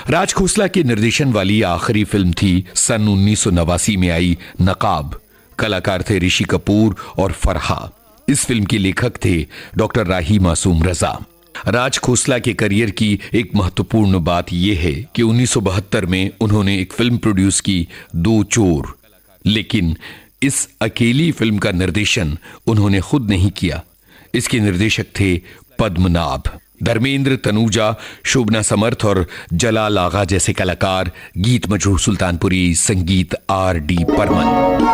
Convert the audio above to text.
राज खोसला के निर्देशन वाली आखिरी फिल्म थी सन 1989 में आई नकाब। कलाकार थे ऋषि कपूर और फरहा। इस फिल्म के लेखक थे डॉक्टर राही मासूम रजा। राज खोसला के करियर की एक महत्वपूर्ण बात यह है कि 1972 में उन्होंने एक फिल्म प्रोड्यूस की, दो चोर। लेकिन इस अकेली फिल्म का निर्देशन उन्होंने खुद नहीं किया। इसके निर्देशक थे पद्मनाभ। धर्मेंद्र, तनुजा, शोभना समर्थ और जलाल आगा जैसे कलाकार, गीत मजरूह सुल्तानपुरी, संगीत R.D. बर्मन।